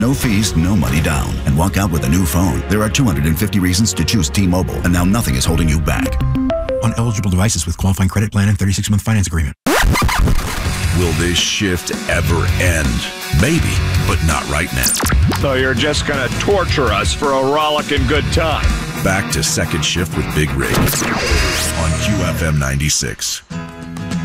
No fees, no money down, and walk out with a new phone. There are 250 reasons to choose T-Mobile, and now nothing is holding you back. On eligible devices with qualifying credit plan and 36-month finance agreement. Will this shift ever end? Maybe, but not right now. So you're just going to torture us for a rollicking good time. Back to Second Shift with Big Rig on QFM 96.